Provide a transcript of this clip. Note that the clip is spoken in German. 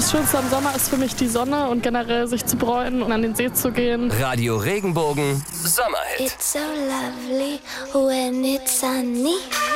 Das Schönste am Sommer ist für mich die Sonne und generell sich zu bräunen und an den See zu gehen. Radio Regenbogen Sommerhit. It's so lovely when it's sunny.